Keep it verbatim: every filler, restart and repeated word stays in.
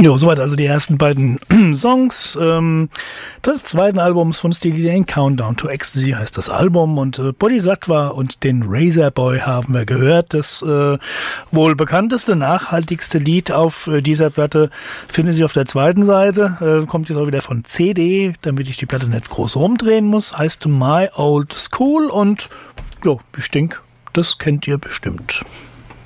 Jo, soweit also die ersten beiden Songs ähm, des zweiten Albums von Steely Dan, Countdown to Ecstasy heißt das Album, und äh, Bodhisattva und den Razor Boy haben wir gehört. Das äh, wohl bekannteste, nachhaltigste Lied auf äh, dieser Platte finden Sie auf der zweiten Seite, äh, kommt jetzt auch wieder von C D, damit ich die Platte nicht groß rumdrehen muss, heißt My Old School, und jo, ich denke, das kennt ihr bestimmt.